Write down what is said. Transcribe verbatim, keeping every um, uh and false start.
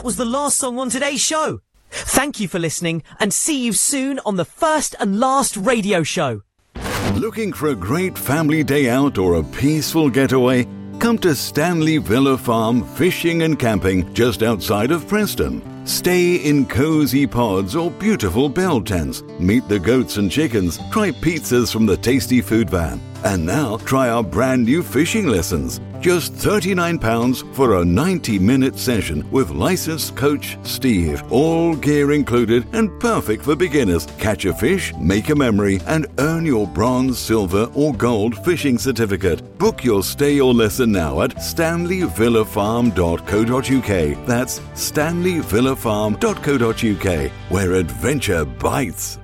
that was the last song on today's show. Thank you for listening, and see you soon on the first and last radio show. Looking for a great family day out or a peaceful getaway? Come to Stanley Villa Farm Fishing and Camping just outside of Preston. Stay in cozy pods or beautiful bell tents. Meet the goats and chickens. Try pizzas from the tasty food van. And now try our brand new fishing lessons. Just thirty-nine pounds for a ninety minute session with licensed coach Steve. All gear included and perfect for beginners. Catch a fish, make a memory, and earn your bronze, silver, or gold fishing certificate. Book your stay or lesson now at stanley villa farm dot co dot uk. That's stanley villa farm dot co dot uk, where adventure bites.